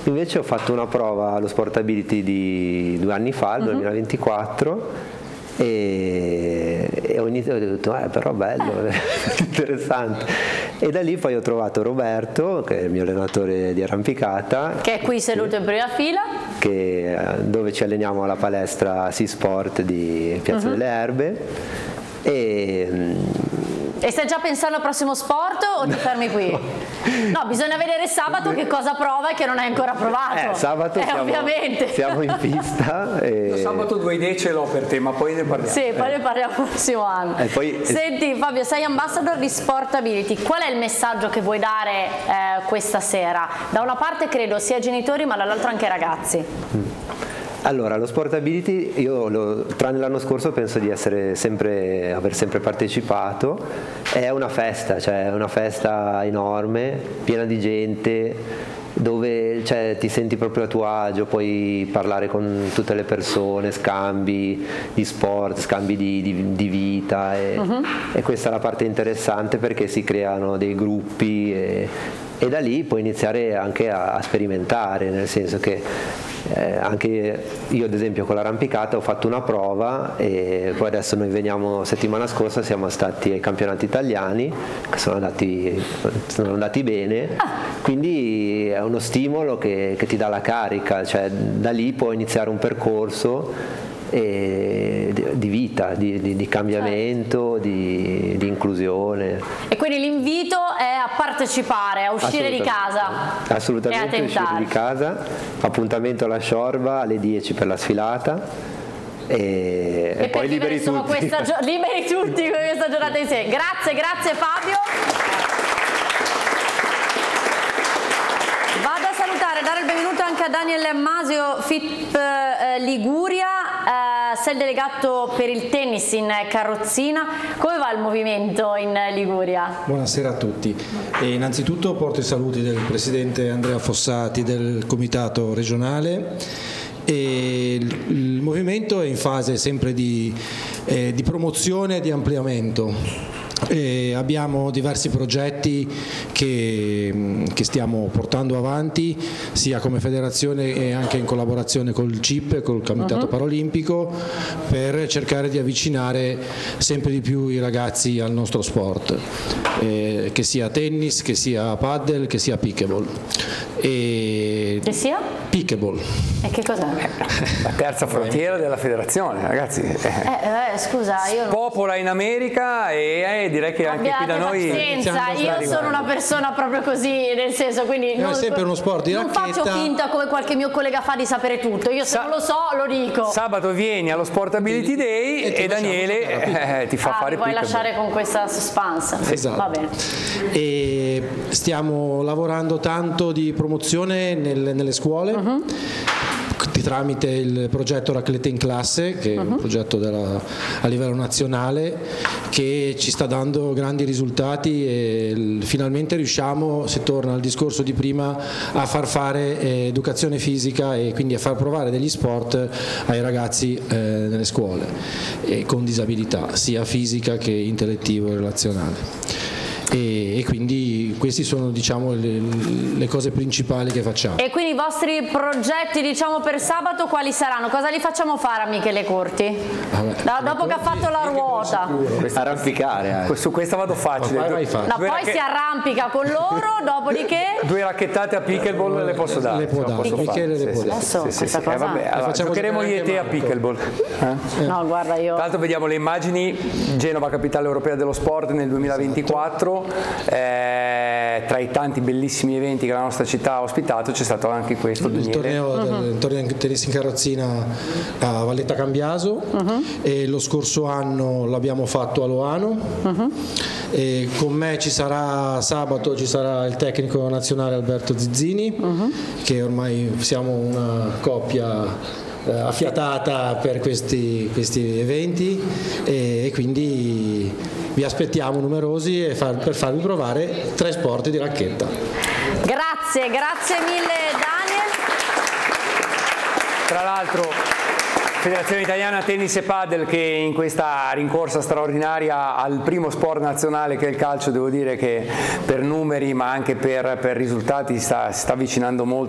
Invece ho fatto una prova allo Sportability di 2 anni fa, il 2024, e ho detto però bello, interessante, e da lì poi ho trovato Roberto, che è il mio allenatore di arrampicata, che è qui seduto in prima fila, dove ci alleniamo alla palestra Sea Sport di Piazza delle Erbe. E stai già pensando al prossimo sport o ti fermi qui? No, bisogna vedere sabato che cosa prova e che non hai ancora provato. Sabato ovviamente. Siamo in pista. Sabato 2 idee ce l'ho per te, ma poi ne parliamo. Sì, poi ne parliamo il prossimo anno. Senti Fabio, sei ambassador di Sportability. Qual è il messaggio che vuoi dare questa sera? Da una parte credo sia ai genitori, ma dall'altra anche ai ragazzi. Allora, lo Sportability, io tranne l'anno scorso penso di aver sempre partecipato. È una festa, cioè è una festa enorme, piena di gente, dove ti senti proprio a tuo agio, puoi parlare con tutte le persone, scambi di sport, scambi di vita, e questa è la parte interessante, perché si creano dei gruppi e da lì puoi iniziare anche a sperimentare, nel senso che anche io ad esempio con l'arrampicata ho fatto una prova, e poi adesso noi veniamo, settimana scorsa siamo stati ai campionati italiani che sono andati bene, quindi è uno stimolo che ti dà la carica, cioè da lì puoi iniziare un percorso di vita, di cambiamento, di inclusione. E quindi l'invito è a partecipare, a uscire di casa. Assolutamente, uscire di casa. Appuntamento alla Sciorba alle 10 per la sfilata. E poi liberi tutti. Liberi tutti questa giornata insieme. Grazie Fabio. Vado a salutare, dare il benvenuto anche a Daniel Masio, FIP Liguria. Sei il delegato per il tennis in carrozzina. Come va il movimento in Liguria? Buonasera a tutti. Innanzitutto porto i saluti del presidente Andrea Fossati del comitato regionale. Il movimento è in fase sempre di promozione e di ampliamento. Abbiamo diversi progetti che stiamo portando avanti sia come federazione e anche in collaborazione col CIP, col Comitato Paralimpico, per cercare di avvicinare sempre di più i ragazzi al nostro sport, che sia tennis, che sia paddle, che sia pickleball. Che sia? Pickleball. E che cos'è? La terza frontiera della federazione, ragazzi. Scusa, io popola in America e direi che anche qui da noi io sono una persona proprio così, nel senso, quindi è sempre uno sport di racchetta. Non faccio finta come qualche mio collega fa di sapere tutto, io se non lo so lo dico. Sabato vieni allo Sportability Day e Daniele ti fa fare puoi lasciare con questa suspense. Esatto. Va bene. E stiamo lavorando tanto di promozione nelle scuole, tramite il progetto Raclette in Classe, che è un progetto a livello nazionale che ci sta dando grandi risultati, e finalmente riusciamo, se torna al discorso di prima, a far fare educazione fisica e quindi a far provare degli sport ai ragazzi nelle scuole con disabilità sia fisica che intellettivo e relazionale. E quindi questi sono, diciamo, le cose principali che facciamo. E quindi i vostri progetti, diciamo, per sabato quali saranno? Cosa li facciamo fare a Michele Corti? Dopo che ha fatto la ruota, arrampicare. Su questa vado facile. Poi si arrampica con loro, dopodiché 2 racchettate a pickleball le posso dare. Michele le può dare. Vabbè, giocheremo io e te a pickleball. No, guarda, io. Tra l'altro vediamo le immagini. Genova, capitale europea dello sport nel 2024. Tra i tanti bellissimi eventi che la nostra città ha ospitato c'è stato anche questo, il torneo di tennis in carrozzina a Valletta Cambiaso, e lo scorso anno l'abbiamo fatto a Loano, e con me sabato ci sarà il tecnico nazionale Alberto Zizzini, che ormai siamo una coppia affiatata per questi eventi, e quindi vi aspettiamo numerosi per farvi provare 3 sport di racchetta. Grazie mille Daniel. Tra l'altro Federazione Italiana Tennis e Padel, che in questa rincorsa straordinaria al primo sport nazionale che è il calcio, devo dire che per numeri ma anche per risultati si sta avvicinando molto